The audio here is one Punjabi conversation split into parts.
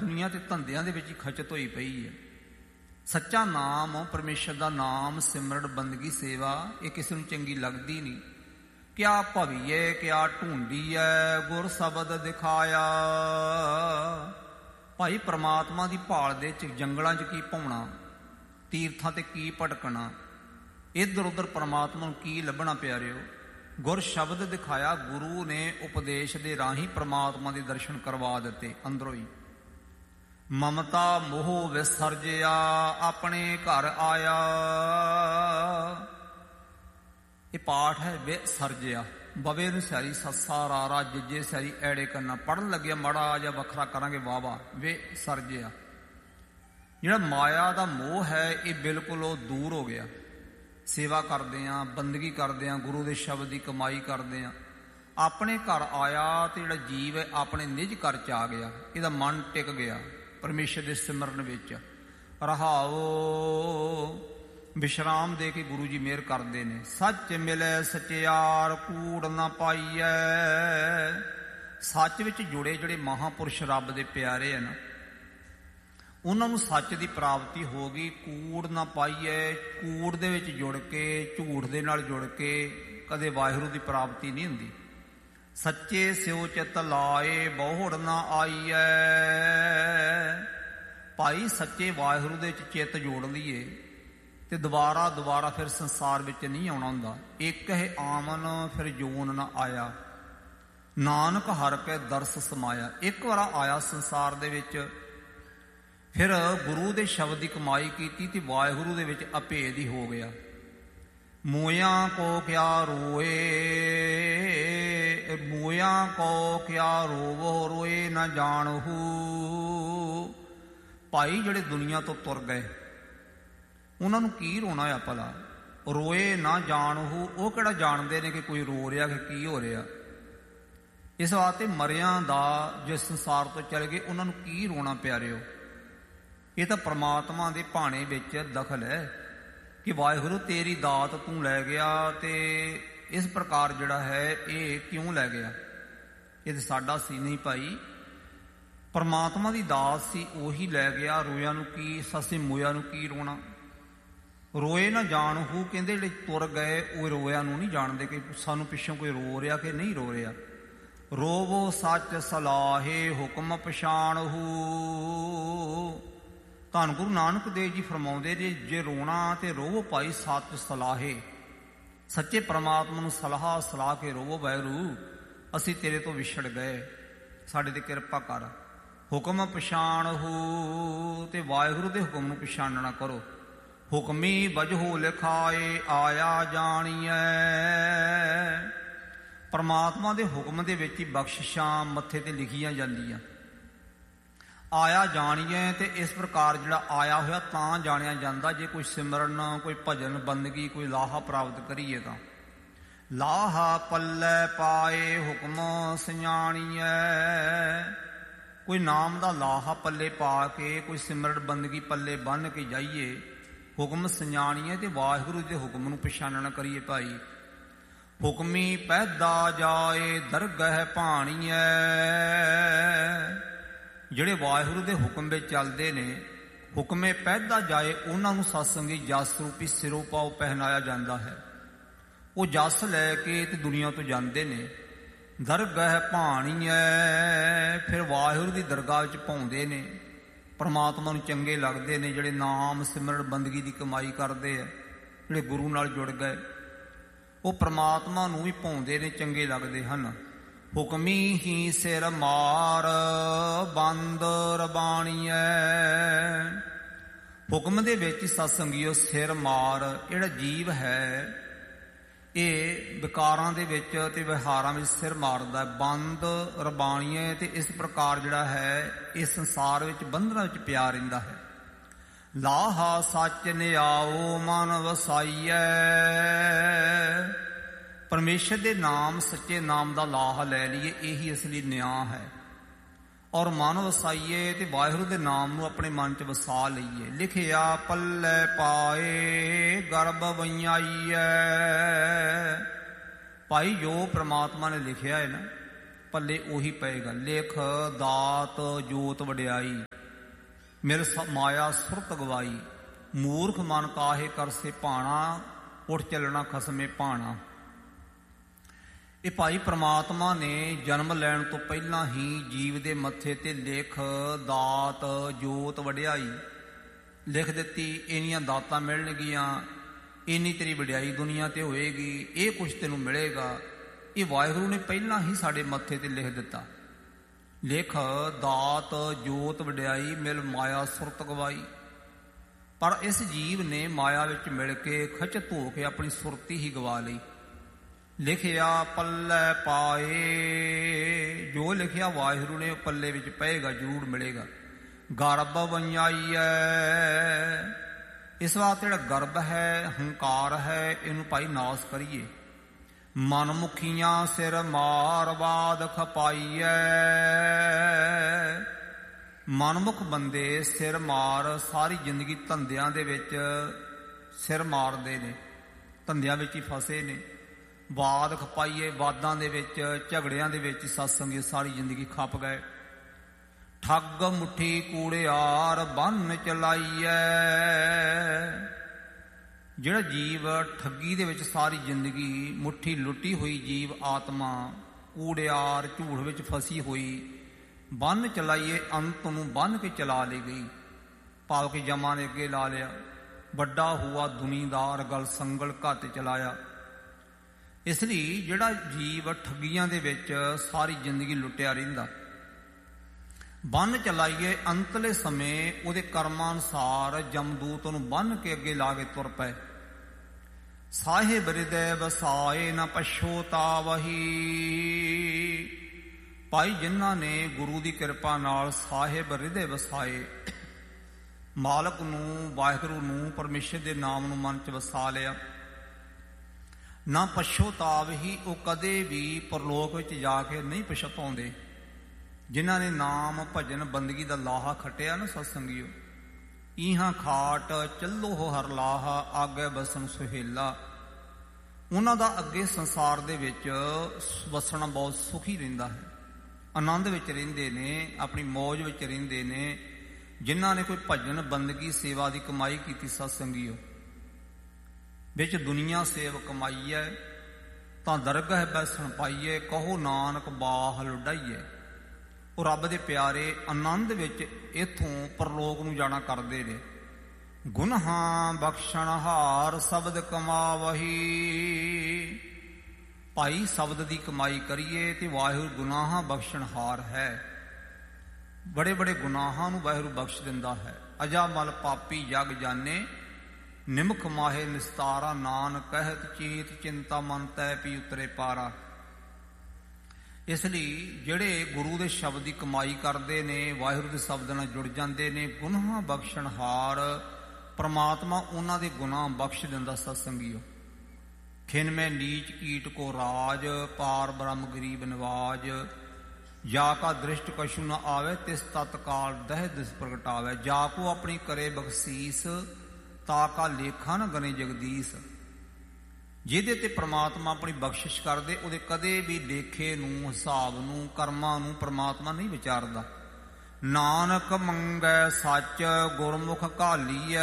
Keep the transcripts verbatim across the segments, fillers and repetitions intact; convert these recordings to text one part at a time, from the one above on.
ਦੁਨੀਆ ਤੇ ਧੰਦਿਆਂ ਦੇ ਵਿੱਚ ਹੀ ਖਚਤ ਹੋਈ ਪਈ ਹੈ। ਸੱਚਾ ਨਾਮ, ਪਰਮੇਸ਼ਰ ਦਾ ਨਾਮ, ਸਿਮਰਨ, ਬੰਦਗੀ, ਸੇਵਾ ਇਹ ਕਿਸੇ ਨੂੰ ਚੰਗੀ ਲੱਗਦੀ ਨਹੀਂ। ਕਿਆ ਭਵੀਏ ਕਿਆ ਢੂੰਡੀਐ ਗੁਰ ਸ਼ਬਦ ਦਿਖਾਇਆ। ਭਾਈ ਪ੍ਰਮਾਤਮਾ ਦੀ ਭਾਲ ਦੇ ਚ ਜੰਗਲਾਂ 'ਚ ਕੀ ਭੌਣਾ, ਤੀਰਥਾਂ ਤੇ ਕੀ ਭਟਕਣਾ, ਇੱਧਰ ਉੱਧਰ ਪ੍ਰਮਾਤਮਾ ਨੂੰ ਕੀ ਲੱਭਣਾ ਪਿਆਰਿਓ। ਗੁਰ ਸ਼ਬਦ ਦਿਖਾਇਆ, ਗੁਰੂ ਨੇ ਉਪਦੇਸ਼ ਦੇ ਰਾਹੀਂ ਪ੍ਰਮਾਤਮਾ ਦੇ ਦਰਸ਼ਨ ਕਰਵਾ ਦਿੱਤੇ ਅੰਦਰੋਂ ਹੀ। ਮਮਤਾ ਮੋਹ ਵਿਸਰਜਿਆ ਆਪਣੇ ਘਰ ਆਇਆ। ਇਹ ਪਾਠ ਹੈ ਵਿਸਰਜਿਆ, ਬਵੇ ਨੂੰ ਸਿਆਰੀ, ਸੱਸਾ ਰਾਰਾ ਜੱਜੇ ਸਿਆਰੀ ਐੜੇ ਕਰਨਾ। ਪੜ੍ਹਨ ਲੱਗਿਆ ਮਾੜਾ ਜਿਹਾ ਵੱਖਰਾ ਕਰਾਂਗੇ, ਵਾਹ ਵਾਹ। ਵਿਸਰਜਿਆ, ਜਿਹੜਾ ਮਾਇਆ ਦਾ ਮੋਹ ਹੈ ਇਹ ਬਿਲਕੁਲ ਉਹ ਦੂਰ ਹੋ ਗਿਆ। ਸੇਵਾ ਕਰਦੇ ਹਾਂ, ਬੰਦਗੀ ਕਰਦੇ ਹਾਂ, ਗੁਰੂ ਦੇ ਸ਼ਬਦ ਦੀ ਕਮਾਈ ਕਰਦੇ ਹਾਂ, ਆਪਣੇ ਘਰ ਆਇਆ। ਤੇ ਜਿਹੜਾ ਜੀਵ ਹੈ ਆਪਣੇ ਨਿਜ ਘਰ 'ਚ ਆ ਗਿਆ, ਇਹਦਾ ਮਨ ਟਿਕ ਗਿਆ ਪਰਮੇਸ਼ਰ ਦੇ ਸਿਮਰਨ ਵਿੱਚ। ਰਹਾਓ, ਵਿਸ਼ਰਾਮ ਦੇ ਕੇ ਗੁਰੂ ਜੀ ਮਿਹਰ ਕਰਦੇ ਨੇ। ਸੱਚ ਮਿਲੇ ਸਚਿਆਰ ਕੂੜ ਨਾ ਪਾਈਐ। ਸੱਚ ਵਿੱਚ ਜੁੜੇ ਜਿਹੜੇ ਮਹਾਂਪੁਰਸ਼ ਰੱਬ ਦੇ ਪਿਆਰੇ ਹਨ, ਉਹਨਾਂ ਨੂੰ ਸੱਚ ਦੀ ਪ੍ਰਾਪਤੀ ਹੋ ਗਈ। ਕੂੜ ਨਾ ਪਾਈਐ, ਕੂੜ ਦੇ ਵਿੱਚ ਜੁੜ ਕੇ, ਝੂਠ ਦੇ ਨਾਲ ਜੁੜ ਕੇ ਕਦੇ ਵਾਹਿਗੁਰੂ ਦੀ ਪ੍ਰਾਪਤੀ ਨਹੀਂ ਹੁੰਦੀ। ਸੱਚੇ ਸਿਉ ਚਿਤ ਲਾਏ ਬਹੁੜ ਨਾ ਆਈਐ। ਭਾਈ ਸੱਚੇ ਵਾਹਿਗੁਰੂ ਦੇ ਵਿੱਚ ਚਿੱਤ ਜੋੜ ਲਈਏ ਤੇ ਦੁਬਾਰਾ ਦੁਬਾਰਾ ਫਿਰ ਸੰਸਾਰ ਵਿੱਚ ਨਹੀਂ ਆਉਣਾ ਹੁੰਦਾ। ਇੱਕ ਹੈ ਆਮਨ ਫਿਰ ਜੋਨ ਨਾ ਆਇਆ, ਨਾਨਕ ਹਰ ਕੇ ਦਰਸ ਸਮਾਇਆ। ਇੱਕ ਵਾਰ ਆਇਆ ਸੰਸਾਰ ਦੇ ਵਿੱਚ, ਫਿਰ ਗੁਰੂ ਦੇ ਸ਼ਬਦ ਦੀ ਕਮਾਈ ਕੀਤੀ ਤੇ ਵਾਹਿਗੁਰੂ ਦੇ ਵਿੱਚ ਅਭੇਦ ਹੀ ਹੋ ਗਿਆ। ਮੋਇਆਂ ਕੋ ਕਿਆ ਰੋਏ, ਮੋਇਆਂ ਕੋ ਕਿਆ ਰੋਵੋ ਰੋਏ ਨਾ ਜਾਣਹੂ। ਭਾਈ ਜਿਹੜੇ ਦੁਨੀਆ ਤੋਂ ਤੁਰ ਗਏ ਉਹਨਾਂ ਨੂੰ ਕੀ ਰੋਣਾ ਆ ਭਲਾ। ਰੋਏ ਨਾ ਜਾਣਹੂ, ਉਹ ਕਿਹੜਾ ਜਾਣਦੇ ਨੇ ਕਿ ਕੋਈ ਰੋ ਰਿਹਾ ਕਿ ਕੀ ਹੋ ਰਿਹਾ। ਇਸ ਵਾਸਤੇ ਮਰਿਆਂ ਦਾ ਜੋ ਸੰਸਾਰ ਤੋਂ ਚਲੇ ਗਏ ਉਹਨਾਂ ਨੂੰ ਕੀ ਰੋਣਾ ਪਿਆਰਿਓ। ਇਹ ਤਾਂ ਪ੍ਰਮਾਤਮਾ ਦੇ ਭਾਣੇ ਵਿੱਚ ਦਖਲ ਹੈ ਕਿ ਵਾਹਿਗੁਰੂ ਤੇਰੀ ਦਾਤ ਤੂੰ ਲੈ ਗਿਆ ਤੇ ਇਸ ਪ੍ਰਕਾਰ ਜਿਹੜਾ ਹੈ ਇਹ ਕਿਉਂ ਲੈ ਗਿਆ। ਇਹ ਤਾਂ ਸਾਡਾ ਸੀ ਨਹੀਂ ਭਾਈ, ਪ੍ਰਮਾਤਮਾ ਦੀ ਦਾਤ ਸੀ, ਉਹੀ ਲੈ ਗਿਆ। ਰੋਇਆਂ ਨੂੰ ਕੀ, ਸੱਸੇ ਮੋਇਆ ਨੂੰ ਕੀ ਰੋਣਾ। ਰੋਏ ਨਾ ਜਾਣਹੂ, ਕਹਿੰਦੇ ਜਿਹੜੇ ਤੁਰ ਗਏ ਉਹ ਰੋਇਆਂ ਨੂੰ ਨਹੀਂ ਜਾਣਦੇ ਕਿ ਸਾਨੂੰ ਪਿੱਛੋਂ ਕੋਈ ਰੋ ਰਿਹਾ ਕਿ ਨਹੀਂ ਰੋ ਰਿਹਾ। ਰੋਵੋ ਸੱਚ ਸਲਾਹੇ ਹੁਕਮ ਪਛਾਣਹੂ। ਧੰਨ ਗੁਰੂ ਨਾਨਕ ਦੇਵ ਜੀ ਫਰਮਾਉਂਦੇ ਜੇ ਜੇ ਰੋਣਾ ਤੇ ਰੋਵੋ ਭਾਈ ਸੱਚ ਸਲਾਹੇ। ਸੱਚੇ ਪ੍ਰਮਾਤਮਾ ਨੂੰ ਸਲਾਹ ਸਲਾਹ ਕੇ ਰੋਵੋ, ਵਾਹਿਗੁਰੂ ਅਸੀਂ ਤੇਰੇ ਤੋਂ ਵਿਛੜ ਗਏ, ਸਾਡੇ ਤੇ ਕਿਰਪਾ ਕਰ। ਹੁਕਮ ਪਛਾਣਹੂ, ਤੇ ਵਾਹਿਗੁਰੂ ਦੇ ਹੁਕਮ ਨੂੰ ਪਛਾਣਨਾ ਕਰੋ। ਹੁਕਮੀ ਵਜਹੋ ਲਿਖਾਏ ਆਇਆ ਜਾਣੀਐ। ਪਰਮਾਤਮਾ ਦੇ ਹੁਕਮ ਦੇ ਵਿੱਚ ਹੀ ਬਖਸ਼ਿਸ਼ਾਂ ਮੱਥੇ ਤੇ ਲਿਖੀਆਂ ਜਾਂਦੀਆਂ। ਆਇਆ ਜਾਣੀਏ, ਤੇ ਇਸ ਪ੍ਰਕਾਰ ਜਿਹੜਾ ਆਇਆ ਹੋਇਆ ਤਾਂ ਜਾਣਿਆ ਜਾਂਦਾ ਜੇ ਕੋਈ ਸਿਮਰਨ, ਕੋਈ ਭਜਨ, ਬੰਦਗੀ, ਕੋਈ ਲਾਹਾ ਪ੍ਰਾਪਤ ਕਰੀਏ ਤਾਂ। ਲਾਹਾ ਪੱਲੇ ਪਾਏ ਹੁਕਮ ਸਿਆਣੀਐ। ਕੋਈ ਨਾਮ ਦਾ ਲਾਹਾ ਪੱਲੇ ਪਾ ਕੇ, ਕੋਈ ਸਿਮਰਨ ਬੰਦਗੀ ਪੱਲੇ ਬੰਨ੍ਹ ਕੇ ਜਾਈਏ, ਹੁਕਮ ਸਿਆਣੀਏ ਤੇ ਵਾਹਿਗੁਰੂ ਦੇ ਹੁਕਮ ਨੂੰ ਪਛਾਣਨਾ ਕਰੀਏ ਭਾਈ। ਹੁਕਮੀ ਪੈਦਾ ਜਾਏ ਦਰਗਹਿ ਭਾਣੀਐ। ਜਿਹੜੇ ਵਾਹਿਗੁਰੂ ਦੇ ਹੁਕਮ ਵਿੱਚ ਚੱਲਦੇ ਨੇ, ਹੁਕਮੇ ਪੈਦਾ ਜਾਏ, ਉਹਨਾਂ ਨੂੰ ਸਤਸੰਗੀ ਜਸ ਰੂਪੀ ਸਿਰੋਂ ਪਾਉ ਪਹਿਨਾਇਆ ਜਾਂਦਾ ਹੈ। ਉਹ ਜਸ ਲੈ ਕੇ ਤੇ ਦੁਨੀਆ ਤੋਂ ਜਾਂਦੇ ਨੇ। ਦਰਗਹਿ ਭਾਣੀਐ, ਫਿਰ ਵਾਹਿਗੁਰੂ ਦੀ ਦਰਗਾਹ ਵਿੱਚ ਪਾਉਂਦੇ ਨੇ। ਪਰਮਾਤਮਾ ਨੂੰ ਚੰਗੇ ਲੱਗਦੇ ਨੇ ਜਿਹੜੇ ਨਾਮ ਸਿਮਰਨ ਬੰਦਗੀ ਦੀ ਕਮਾਈ ਕਰਦੇ ਆ, ਜਿਹੜੇ ਗੁਰੂ ਨਾਲ ਜੁੜ ਗਏ, ਉਹ ਪਰਮਾਤਮਾ ਨੂੰ ਵੀ ਪਾਉਂਦੇ ਨੇ, ਚੰਗੇ ਲੱਗਦੇ ਹਨ। ਹੁਕਮੀ ਹੀ ਸਿਰ ਮਾਰ ਬੰਦ ਰਬਾਣੀਐ। ਹੁਕਮ ਦੇ ਵਿੱਚ ਸਤਸੰਗੀਓ ਸਿਰ ਮਾਰ, ਜਿਹੜਾ ਜੀਵ ਹੈ ਇਹ ਵਿਕਾਰਾਂ ਦੇ ਵਿੱਚ ਤੇ ਵਿਹਾਰਾਂ ਵਿੱਚ ਸਿਰ ਮਾਰਦਾ, ਬੰਦ ਰਬਾਣੀਐ। ਤੇ ਇਸ ਪ੍ਰਕਾਰ ਜਿਹੜਾ ਹੈ ਇਸ ਸੰਸਾਰ ਵਿੱਚ ਬੰਧਨਾਂ ਵਿੱਚ ਪਿਆ ਰਹਿੰਦਾ ਹੈ। ਲਾਹਾ ਸੱਚ ਨਿਆਓ ਮਨ ਵਸਾਈਐ। ਪਰਮੇਸ਼ਰ ਦੇ ਨਾਮ, ਸੱਚੇ ਨਾਮ ਦਾ ਲਾਹਾ ਲੈ ਲਈਏ, ਇਹੀ ਅਸਲੀ ਨਿਆਂ ਹੈ। ਔਰ ਮਨ ਵਸਾਈਏ, ਤੇ ਵਾਹਿਗੁਰੂ ਦੇ ਨਾਮ ਨੂੰ ਆਪਣੇ ਮਨ 'ਚ ਵਸਾ ਲਈਏ। ਲਿਖਿਆ ਪੱਲੇ ਪਾਏ ਗਰਭ ਵਈਆਈਐ। ਭਾਈ ਜੋ ਪ੍ਰਮਾਤਮਾ ਨੇ ਲਿਖਿਆ ਹੈ ਨਾ, ਪੱਲੇ ਉਹੀ ਪਏਗਾ। ਲਿਖ ਦਾਤ ਜੋਤ ਵਡਿਆਈ, ਮਿਲ ਮਾਇਆ ਸੁਰਤ ਗਵਾਈ। ਮੂਰਖ ਮਨ ਕਾਹੇ ਕਰਸੇ ਭਾਣਾ, ਉੱਠ ਚੱਲਣਾ ਖਸਮੇ ਭਾਣਾ। ਇਹ ਭਾਈ ਪ੍ਰਮਾਤਮਾ ਨੇ ਜਨਮ ਲੈਣ ਤੋਂ ਪਹਿਲਾਂ ਹੀ ਜੀਵ ਦੇ ਮੱਥੇ ਤੇ ਲਿਖ, ਦਾਤ, ਜੋਤ, ਵਡਿਆਈ ਲਿਖ ਦਿੱਤੀ। ਇੰਨੀਆਂ ਦਾਤਾਂ ਮਿਲਣਗੀਆਂ, ਇੰਨੀ ਤੇਰੀ ਵਡਿਆਈ ਦੁਨੀਆ ਤੇ ਹੋਏਗੀ, ਇਹ ਕੁਛ ਤੈਨੂੰ ਮਿਲੇਗਾ। ਇਹ ਵਾਹਿਗੁਰੂ ਨੇ ਪਹਿਲਾਂ ਹੀ ਸਾਡੇ ਮੱਥੇ ਤੇ ਲਿਖ ਦਿੱਤਾ। ਲਿਖ, ਦਾਤ, ਜੋਤ, ਵਡਿਆਈ ਮਿਲ ਮਾਇਆ ਸੁਰਤ ਗਵਾਈ। ਪਰ ਇਸ ਜੀਵ ਨੇ ਮਾਇਆ ਵਿੱਚ ਮਿਲ ਕੇ ਖਚਤ ਹੋ ਕੇ ਆਪਣੀ ਸੁਰਤੀ ਹੀ ਗਵਾ ਲਈ। ਲਿਖਿਆ ਪੱਲੇ ਪਾਏ, ਜੋ ਲਿਖਿਆ ਵਾਹਿਗੁਰੂ ਨੇ ਪੱਲੇ ਵਿੱਚ ਪਏਗਾ, ਜ਼ਰੂਰ ਮਿਲੇਗਾ। ਗਰਭ ਵੰਜਾਈਐ, ਇਸ ਵਾਸਤੇ ਜਿਹੜਾ ਗਰਭ ਹੈ, ਹੰਕਾਰ ਹੈ, ਇਹਨੂੰ ਭਾਈ ਨਾਸ ਕਰੀਏ। ਮਨਮੁਖੀਆਂ ਸਿਰ ਮਾਰ ਬਾਦ ਖਪਾਈਐ, ਮਨਮੁਖ ਬੰਦੇ ਸਿਰ ਮਾਰ ਸਾਰੀ ਜ਼ਿੰਦਗੀ ਧੰਦਿਆਂ ਦੇ ਵਿੱਚ ਸਿਰ ਮਾਰਦੇ ਨੇ, ਧੰਦਿਆਂ ਵਿੱਚ ਹੀ ਫਸੇ ਨੇ। ਵਾਦ ਖਪਾਈਏ, ਵਾਦਾਂ ਦੇ ਵਿੱਚ, ਝਗੜਿਆਂ ਦੇ ਵਿੱਚ ਸਤਸੰਗੀ ਸਾਰੀ ਜ਼ਿੰਦਗੀ ਖਪ ਗਏ। ਠੱਗ ਮੁੱਠੀ ਕੂੜਿਆਰ ਬੰਨ ਚਲਾਈਐ, ਜਿਹੜਾ ਜੀਵ ਠੱਗੀ ਦੇ ਵਿੱਚ ਸਾਰੀ ਜ਼ਿੰਦਗੀ ਮੁੱਠੀ ਲੁੱਟੀ ਹੋਈ ਜੀਵ ਆਤਮਾ ਕੂੜਿਆਰ ਝੂਠ ਵਿੱਚ ਫਸੀ ਹੋਈ, ਬੰਨ ਚਲਾਈਏ, ਅੰਤ ਨੂੰ ਬੰਨ ਕੇ ਚਲਾ ਲਈ ਗਈ। ਭਾਵ ਕਿ ਜਮਾਂ ਨੇ ਅੱਗੇ ਲਾ ਲਿਆ। ਵੱਡਾ ਹੁਆ ਦੁਨੀਦਾਰ ਗਲ ਸੰਗਲ ਘੱਟ ਚਲਾਇਆ। ਇਸ ਲਈ ਜਿਹੜਾ ਜੀਵ ਠੱਗੀਆਂ ਦੇ ਵਿੱਚ ਸਾਰੀ ਜ਼ਿੰਦਗੀ ਲੁੱਟਿਆ ਰਹਿੰਦਾ, ਬੰਨ ਚਲਾਈਏ, ਅੰਤਲੇ ਸਮੇਂ ਉਹਦੇ ਕਰਮਾਂ ਅਨੁਸਾਰ ਜਮਦੂਤ ਉਹਨੂੰ ਬੰਨ ਕੇ ਅੱਗੇ ਲਾ ਕੇ ਤੁਰ ਪਏ। ਸਾਹਿਬ ਹਿਰਦੈ ਵਸਾਏ ਨ ਪਛੋਤਾਵਹੀ, ਭਾਈ ਜਿਨ੍ਹਾਂ ਨੇ ਗੁਰੂ ਦੀ ਕਿਰਪਾ ਨਾਲ ਸਾਹਿਬ ਹਿਰਦੇ ਵਸਾਏ, ਮਾਲਕ ਨੂੰ, ਵਾਹਿਗੁਰੂ ਨੂੰ, ਪਰਮੇਸ਼ਰ ਦੇ ਨਾਮ ਨੂੰ ਮਨ ਚ ਵਸਾ ਲਿਆ, ਨਾ ਪਛੋਤਾਵਹੀ, ਉਹ ਕਦੇ ਵੀ ਪਰਲੋਕ ਵਿੱਚ ਜਾ ਕੇ ਨਹੀਂ ਪਛਤਾਉਂਦੇ। ਜਿਨ੍ਹਾਂ ਨੇ ਨਾਮ ਭਜਨ ਬੰਦਗੀ ਦਾ ਲਾਹਾ ਖੱਟਿਆ ਨਾ ਸਤਸੰਗੀਓ, ਇਹਾਂ ਖਾਟ ਚੱਲੋ ਹੋ ਹਰ ਲਾਹਾ, ਆਗੇ ਬਸਨ ਸੁਹੇਲਾ, ਉਹਨਾਂ ਦਾ ਅੱਗੇ ਸੰਸਾਰ ਦੇ ਵਿੱਚ ਵਸਣਾ ਬਹੁਤ ਸੁਖੀ ਰਹਿੰਦਾ ਹੈ, ਆਨੰਦ ਵਿੱਚ ਰਹਿੰਦੇ ਨੇ, ਆਪਣੀ ਮੌਜ ਵਿੱਚ ਰਹਿੰਦੇ ਨੇ। ਜਿਨ੍ਹਾਂ ਨੇ ਕੋਈ ਭਜਨ ਬੰਦਗੀ ਸੇਵਾ ਦੀ ਕਮਾਈ ਕੀਤੀ ਸਤਸੰਗੀਓ, ਵਿੱਚ ਦੁਨੀਆ ਸੇਵ ਕਮਾਈਐ, ਤਾਂ ਦਰਗਹ ਬੈਸਣ ਪਾਈਏ, ਕਹੋ ਨਾਨਕ ਬਾਹ ਲੁਡਾਈਏ। ਉਹ ਰੱਬ ਦੇ ਪਿਆਰੇ ਆਨੰਦ ਵਿੱਚ ਇੱਥੋਂ ਪਰਲੋਕ ਨੂੰ ਜਾਣਾ ਕਰਦੇ ਨੇ। ਗੁਨਾਹਾਂ ਬਖਸ਼ਣ ਹਾਰ ਸ਼ਬਦ ਕਮਾਵਹੀ, ਭਾਈ ਸ਼ਬਦ ਦੀ ਕਮਾਈ ਕਰੀਏ ਤੇ ਵਾਹਿਗੁਰੂ ਗੁਨਾਹਾਂ ਬਖਸ਼ਣ ਹਾਰ ਹੈ। ਬੜੇ ਬੜੇ ਗੁਨਾਹਾਂ ਨੂੰ ਵਾਹਿਗੁਰੂ ਬਖਸ਼ ਦਿੰਦਾ ਹੈ। ਅਜਾ ਮਲ ਪਾਪੀ ਜਗ ਜਾਣੇ, ਨਿਮਖ ਮਾਹੇ ਨਿਸਤਾਰਾ, ਨਾਨਕ ਕਹਿਤ ਚੇਤ ਚਿੰਤਾ ਮਨ ਤੈ ਪੀ ਉਤਰੇ ਪਾਰਾ। ਇਸ ਲਈ ਜਿਹੜੇ ਗੁਰੂ ਦੇ ਸ਼ਬਦ ਦੀ ਕਮਾਈ ਕਰਦੇ ਨੇ, ਵਾਹਿਗੁਰੂ ਦੇ ਸ਼ਬਦ ਨਾਲ ਜੁੜ ਜਾਂਦੇ ਨੇ, ਗੁਨਾਹਾਂ ਬਖਸ਼ਣ ਹਾਰ, ਪ੍ਰਮਾਤਮਾ ਉਹਨਾਂ ਦੇ ਗੁਨਾਹ ਬਖਸ਼ ਦਿੰਦਾ ਸਤਸੰਗੀਓ। ਖਿਨ ਮੈਂ ਨੀਚ ਕੀਟ ਕੋ ਰਾਜ, ਪਾਰ ਬ੍ਰਹਮ ਗਰੀਬ ਨਿਵਾਜ, ਜਾ ਕਾ ਦ੍ਰਿਸ਼ਟ ਕਛੂ ਨ ਆਵੇ, ਤਿਸ ਤਤਕਾਲ ਦਹਿ ਦਿਸ ਪ੍ਰਗਟਾਵੇ। ਜਾ ਕੋ ਆਪਣੀ ਕਰੇ ਬਖਸ਼ੀਸ, ਤਾ ਕਾ ਲੇਖਾ ਨ ਗਨੇ ਜਗਦੀਸ਼। ਜਿਹਦੇ ਤੇ ਪ੍ਰਮਾਤਮਾ ਆਪਣੀ ਬਖਸ਼ਿਸ਼ ਕਰਦੇ, ਉਹਦੇ ਕਦੇ ਵੀ ਲੇਖੇ ਨੂੰ, ਹਿਸਾਬ ਨੂੰ, ਕਰਮਾਂ ਨੂੰ ਪ੍ਰਮਾਤਮਾ ਨਹੀਂ ਵਿਚਾਰਦਾ। ਨਾਨਕ ਮੰਗੈ ਸੱਚ ਗੁਰਮੁਖ ਘਾਲੀਐ,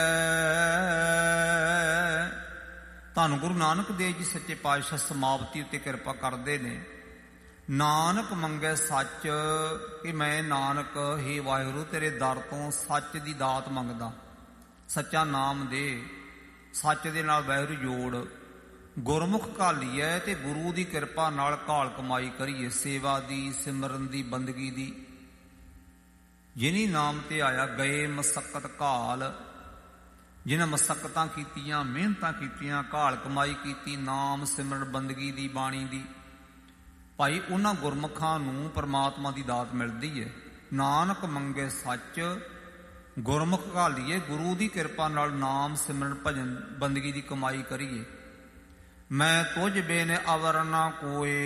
ਧੰਨ ਗੁਰੂ ਨਾਨਕ ਦੇਵ ਜੀ ਸੱਚੇ ਪਾਤਸ਼ਾਹ ਸਮਾਪਤੀ ਉੱਤੇ ਕਿਰਪਾ ਕਰਦੇ ਨੇ। ਨਾਨਕ ਮੰਗੈ ਸੱਚ, ਕਿ ਮੈਂ ਨਾਨਕ ਹੇ ਵਾਹਿਗੁਰੂ ਤੇਰੇ ਦਰ ਤੋਂ ਸੱਚ ਦੀ ਦਾਤ ਮੰਗਦਾ, ਸੱਚਾ ਨਾਮ ਦੇ, ਸੱਚ ਦੇ ਨਾਲ ਵਾਹਿਗੁਰੂ ਜੋੜ। ਗੁਰਮੁਖ ਘਾਲੀਐ, ਤੇ ਗੁਰੂ ਦੀ ਕਿਰਪਾ ਨਾਲ ਘਾਲ ਕਮਾਈ ਕਰੀਏ, ਸੇਵਾ ਦੀ, ਸਿਮਰਨ ਦੀ, ਬੰਦਗੀ ਦੀ। ਜਿਨੀ ਨਾਮ ਤੇ ਆਇਆ ਗਏ ਮਸਕਤ ਘਾਲ, ਜਿਨ੍ਹਾਂ ਮਸਕਤਾਂ ਕੀਤੀਆਂ, ਮਿਹਨਤਾਂ ਕੀਤੀਆਂ, ਘਾਲ ਕਮਾਈ ਕੀਤੀ, ਨਾਮ ਸਿਮਰਨ ਬੰਦਗੀ ਦੀ, ਬਾਣੀ ਦੀ, ਭਾਈ ਉਹਨਾਂ ਗੁਰਮੁਖਾਂ ਨੂੰ ਪਰਮਾਤਮਾ ਦੀ ਦਾਤ ਮਿਲਦੀ ਹੈ। ਨਾਨਕ ਮੰਗੇ ਸੱਚ ਗੁਰਮੁਖ ਘਾਲੀਏ, ਗੁਰੂ ਦੀ ਕਿਰਪਾ ਨਾਲ ਨਾਮ ਸਿਮਰਨ ਭਜਨ ਬੰਦਗੀ ਦੀ ਕਮਾਈ ਕਰੀਏ। ਮੈਂ ਤੁਝ ਬਿਨ ਅਵਰ ਨਾ ਕੋਏ,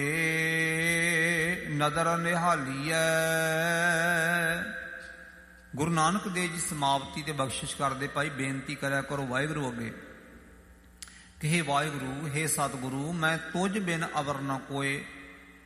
ਨਦਰ ਨਿਹਾਲੀਐ। ਗੁਰੂ ਨਾਨਕ ਦੇਵ ਜੀ ਸਮਾਪਤੀ ਤੇ ਬਖਸ਼ਿਸ਼ ਕਰਦੇ, ਭਾਈ ਬੇਨਤੀ ਕਰਿਆ ਕਰੋ ਵਾਹਿਗੁਰੂ ਅੱਗੇ ਕਿ ਹੇ ਵਾਹਿਗੁਰੂ, ਹੇ ਸਤਿਗੁਰੂ, ਮੈਂ ਤੁਝ ਬਿਨ ਅਵਰ ਨਾ ਕੋਏ।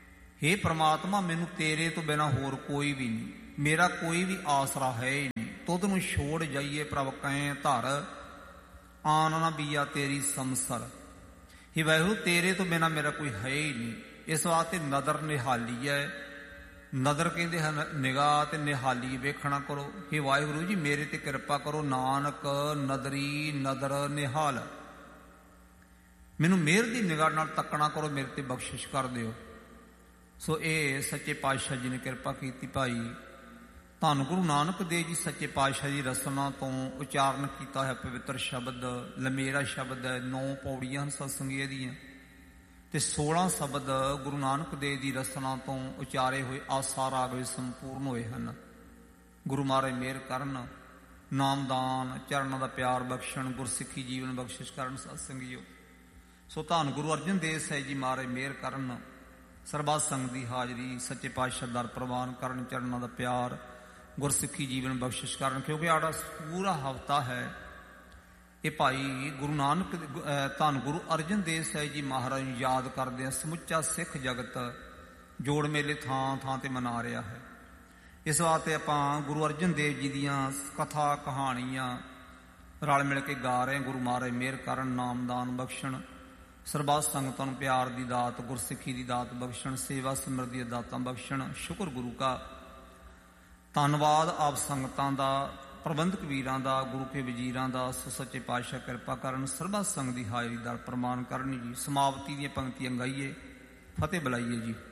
ਹੇ ਪ੍ਰਮਾਤਮਾ, ਮੈਨੂੰ ਤੇਰੇ ਤੋਂ ਬਿਨਾਂ ਹੋਰ ਕੋਈ ਵੀ ਨਹੀਂ, ਮੇਰਾ ਕੋਈ ਵੀ ਆਸਰਾ ਹੈ ਹੀ ਨਹੀਂ। ਤੁਧ ਨੂੰ ਛੋੜ ਜਾਈਏ ਪ੍ਰਭ ਕੈ ਧਰ, ਆਨ ਨਾ ਬੀਆ ਤੇਰੀ ਸੰਸਰ। ਹੀ ਵਾਹਿਗੁਰੂ ਤੇਰੇ ਤੋਂ ਬਿਨਾਂ ਮੇਰਾ ਕੋਈ ਹੈ ਹੀ ਨਹੀਂ। ਇਸ ਵਾਸਤੇ ਨਦਰ ਨਿਹਾਲੀ ਹੈ। ਨਦਰ ਕਹਿੰਦੇ ਹਨ ਨਿਗਾਹ ਤੇ ਨਿਹਾਲੀ ਵੇਖਣਾ ਕਰੋ। ਹੇ ਵਾਹਿਗੁਰੂ ਜੀ ਮੇਰੇ ਤੇ ਕਿਰਪਾ ਕਰੋ, ਨਾਨਕ ਨਦਰੀ ਨਦਰ ਨਿਹਾਲ। ਮੈਨੂੰ ਮਿਹਰ ਦੀ ਨਿਗਾਹ ਨਾਲ ਤੱਕਣਾ ਕਰੋ, ਮੇਰੇ ਤੇ ਬਖਸ਼ਿਸ਼ ਕਰ ਦਿਓ। ਸੋ ਇਹ ਸੱਚੇ ਪਾਤਸ਼ਾਹ ਜੀ ਨੇ ਕਿਰਪਾ ਕੀਤੀ। ਭਾਈ ਧੰਨ ਗੁਰੂ ਨਾਨਕ ਦੇਵ ਜੀ ਸੱਚੇ ਪਾਤਸ਼ਾਹ ਦੀ ਰਸਨਾ ਤੋਂ ਉਚਾਰਨ ਕੀਤਾ ਹੈ ਪਵਿੱਤਰ ਸ਼ਬਦ, ਲੰਮੇਰਾ ਸ਼ਬਦ ਹੈ। ਨੌ ਪੌੜੀਆਂ ਹਨ ਸਤਸੰਗੀਆਂ ਦੀਆਂ, ਤੇ ਸੋਲਾਂ ਸ਼ਬਦ ਗੁਰੂ ਨਾਨਕ ਦੇਵ ਦੀ ਰਸਨਾ ਤੋਂ ਉਚਾਰੇ ਹੋਏ ਆਸਾ ਰਾਗ ਵਿੱਚ ਸੰਪੂਰਨ ਹੋਏ ਹਨ। ਗੁਰੂ ਮਹਾਰਾਜ ਮਿਹਰ ਕਰਨ, ਨਾਮਦਾਨ ਚਰਨਾਂ ਦਾ ਪਿਆਰ ਬਖਸ਼ਣ, ਗੁਰਸਿੱਖੀ ਜੀਵਨ ਬਖਸ਼ਿਸ਼ ਕਰਨ ਸਤਸੰਗੀਓ। ਸੋ ਧੰਨ ਗੁਰੂ ਅਰਜਨ ਦੇਵ ਸਾਹਿਬ ਜੀ ਮਹਾਰਾਜ ਮਿਹਰ ਕਰਨ, ਸਰਬੱਤ ਸੰਗਤ ਦੀ ਹਾਜ਼ਰੀ, ਸੱਚੇ ਪਾਤਸ਼ਾਹ ਦਰ ਪ੍ਰਵਾਨ ਕਰਨ, ਚਰਨਾਂ ਦਾ ਪਿਆਰ, ਗੁਰਸਿੱਖੀ ਜੀਵਨ ਬਖਸ਼ਿਸ਼ ਕਰਨ। ਕਿਉਂਕਿ ਆੜਾ ਪੂਰਾ ਹਫ਼ਤਾ ਹੈ ਇਹ ਭਾਈ ਗੁਰੂ ਨਾਨਕ ਧੰਨ ਗੁਰੂ ਅਰਜਨ ਦੇਵ ਸਾਹਿਬ ਜੀ ਮਹਾਰਾਜ ਨੂੰ ਯਾਦ ਕਰਦੇ ਆ ਸਮੁੱਚਾ ਸਿੱਖ ਜਗਤ ਜੋੜ ਮੇਲੇ ਥਾਂ ਥਾਂ ਤੇ ਮਨਾ ਰਿਹਾ ਹੈ। ਇਸ ਵਾਸਤੇ ਆਪਾਂ ਗੁਰੂ ਅਰਜਨ ਦੇਵ ਜੀ ਦੀਆਂ ਕਥਾ ਕਹਾਣੀਆਂ ਰਲ ਮਿਲ ਕੇ ਗਾ ਰਹੇ। ਗੁਰੂ ਮਹਾਰਾਜ ਮਿਹਰ ਕਰਨ, ਨਾਮਦਾਨ ਬਖਸ਼ਣ, ਸਰਬੱਤ ਸੰਗਤਾਂ ਨੂੰ ਪਿਆਰ ਦੀ ਦਾਤ, ਗੁਰਸਿੱਖੀ ਦੀ ਦਾਤ ਬਖਸ਼ਣ, ਸੇਵਾ ਸਮਰਿੱਧੀ ਦੀਆਂ ਦਾਤਾਂ ਬਖਸ਼ਣ। ਸ਼ੁਕਰ ਗੁਰੂ ਕਾ, ਧੰਨਵਾਦ ਆਪ ਸੰਗਤਾਂ ਦਾ, ਪ੍ਰਬੰਧਕ ਵੀਰਾਂ ਦਾ, ਗੁਰੂ ਕੇ ਵਜ਼ੀਰਾਂ ਦਾ। ਸੋ ਸੱਚੇ ਪਾਤਸ਼ਾਹ ਕਿਰਪਾ ਕਰਨ, ਸਰਬੱਤ ਸੰਗਤ ਦੀ ਹਾਜ਼ਰੀ ਦਰ ਪ੍ਰਮਾਨ ਕਰਨ ਜੀ। ਸਮਾਪਤੀ ਦੀਆਂ ਪੰਕਤੀਆਂ ਗਾਈਏ, ਫਤਿਹ ਬੁਲਾਈਏ ਜੀ।